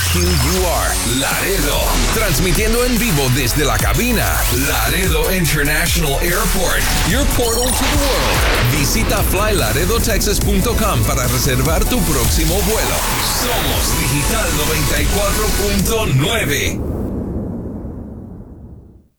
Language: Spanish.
WQUR Laredo. Transmitiendo en vivo desde la cabina. Laredo International Airport. Your portal to the world. Visita flylaredotexas.com para reservar tu próximo vuelo. Somos Digital 94.9.